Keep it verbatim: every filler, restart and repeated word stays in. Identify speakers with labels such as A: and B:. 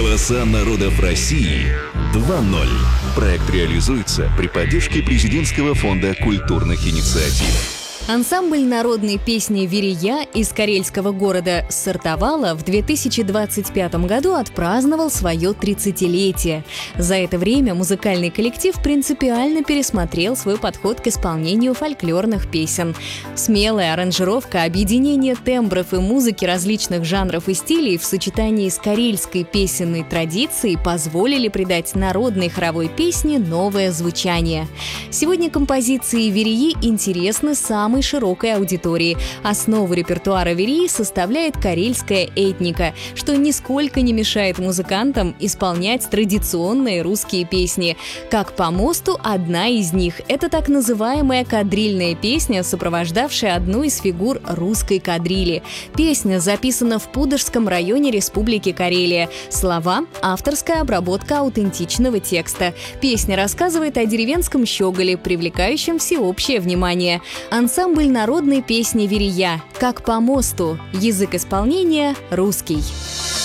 A: Голоса народов России два ноль. Проект реализуется при поддержке Президентского фонда культурных инициатив.
B: Ансамбль народной песни «Верея» из карельского города Сартовала в две тысячи двадцать пятом году отпраздновал свое тридцатилетие. За это время музыкальный коллектив принципиально пересмотрел свой подход к исполнению фольклорных песен. Смелая аранжировка, объединение тембров и музыки различных жанров и стилей в сочетании с карельской песенной традицией позволили придать народной хоровой песне новое звучание. Сегодня композиции «Вереи» интересны самой широкой аудитории. Основу репертуара вереи составляет карельская этника, что нисколько не мешает музыкантам исполнять традиционные русские песни. «Как по мосту» — одна из них. Это так называемая кадрильная песня, сопровождавшая одну из фигур русской кадрили. Песня записана в Пудожском районе Республики Карелия. Слова — авторская обработка аутентичного текста. Песня рассказывает о деревенском щеголе, привлекающем всеобщее внимание. Ансамбль народной песни «Верея». «Как по мосту». Язык исполнения — русский.